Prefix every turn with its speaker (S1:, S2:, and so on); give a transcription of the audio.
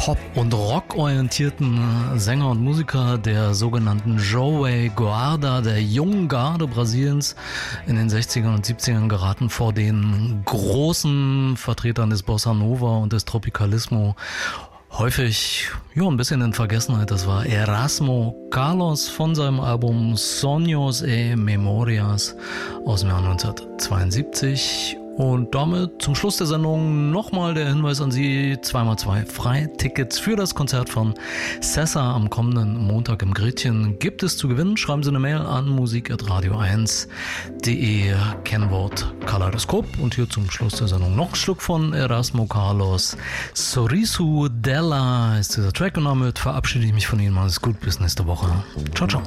S1: Pop- und Rock-orientierten Sänger und Musiker der sogenannten Jovem Guarda, der jungen Garde Brasiliens, in den 60ern und 70ern geraten vor den großen Vertretern des Bossa Nova und des Tropicalismo häufig ein bisschen in Vergessenheit. Das war Erasmo Carlos von seinem Album Sonhos e Memorias aus dem Jahr 1972. Und damit zum Schluss der Sendung nochmal der Hinweis an Sie: 2x2 Freitickets für das Konzert von Sessa am kommenden Montag im Gretchen gibt es zu gewinnen. Schreiben Sie eine Mail an musik@radio1.de, Kennwort Kaleidoskop. Und hier zum Schluss der Sendung noch ein Stück von Erasmo Carlos. Sorriso della ist dieser Track, und damit verabschiede ich mich von Ihnen. Alles gut, bis nächste Woche. Ciao, ciao.